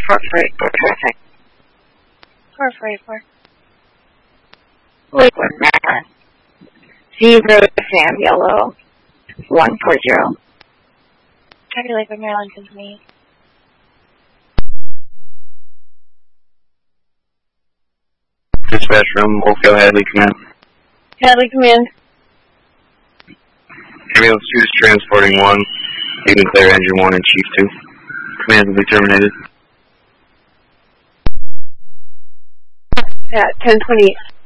444 traffic. 444. Lakewood, Maryland. Zebra Sam Yellow 140. Copy Lakewood, Maryland, continue. Dispatch from Wolfville Hadley Command. Hadley Command. Ambulance 2 is transporting 1. You can clear engine 1 and Chief 2. Command will be terminated. At 10:20.